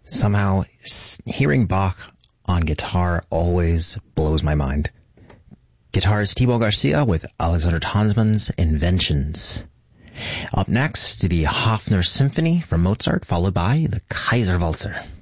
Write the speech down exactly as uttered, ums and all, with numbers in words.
Somehow, hearing Bach on guitar always blows my mind. Guitarist Thibaut Garcia with Alexander Tansman's Inventions. Up next, the Hofner Symphony from Mozart, followed by the Kaiserwalzer.